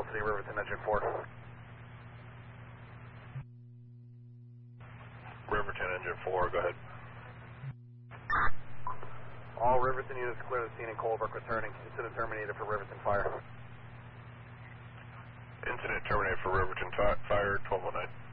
velocity, Riverton engine 4. Riverton engine 4, go ahead. All Riverton units clear the scene in Colebrook returning. Incident terminated for Riverton fire. Incident terminated for Riverton fire, 1209.